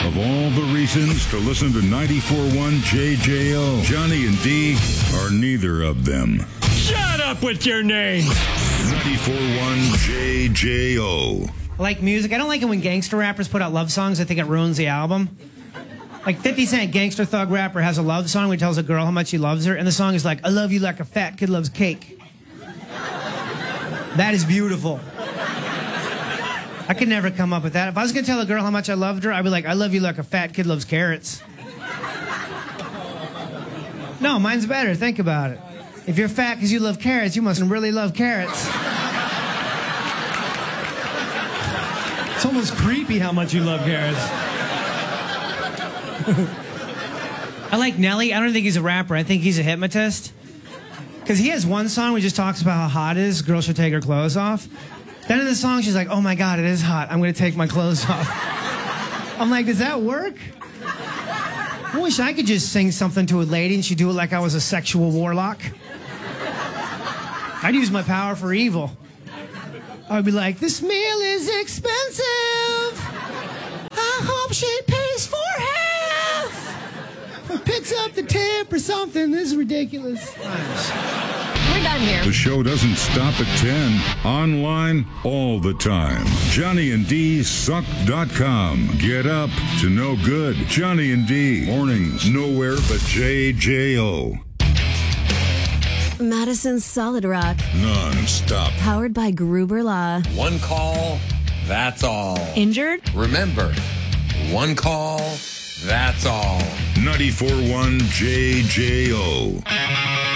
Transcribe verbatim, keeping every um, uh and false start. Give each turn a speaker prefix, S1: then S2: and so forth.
S1: Of all the reasons to listen to ninety-four point one J J O, Johnny and D are neither of them.
S2: Shut up with your name!
S1: ninety-four point one J J O.
S3: I like music. I don't like it when gangster rappers put out love songs. I think it ruins the album. Like fifty Cent, gangster thug rapper, has a love song where he tells a girl how much he loves her, and the song is like, I love you like a fat kid loves cake. That is beautiful. I could never come up with that. If I was going to tell a girl how much I loved her, I'd be like, I love you like a fat kid loves carrots. No, mine's better. Think about it. If you're fat because you love carrots, you must really love carrots. It's almost creepy how much you love carrots. I like Nelly. I don't think he's a rapper. I think he's a hypnotist. Because he has one song where he just talks about how hot it is. Girls should take her clothes off. Then in the song, she's like, oh my God, it is hot. I'm going to take my clothes off. I'm like, does that work? I wish I could just sing something to a lady and she'd do it like I was a sexual warlock. I'd use my power for evil. I'd be like, this meal is expensive. I hope she pays for half. Or picks up the tip or something. This is ridiculous.
S4: We're done here.
S1: The show doesn't stop at ten. Online all the time. Johnny and D suck dot com. Get up to no good. Johnny and D. Mornings nowhere but J J O.
S4: Madison's Solid Rock.
S1: Non-stop.
S4: Powered by Gruber Law.
S5: One call, that's all.
S4: Injured?
S5: Remember, one call, that's all.
S1: ninety-four point one J J O.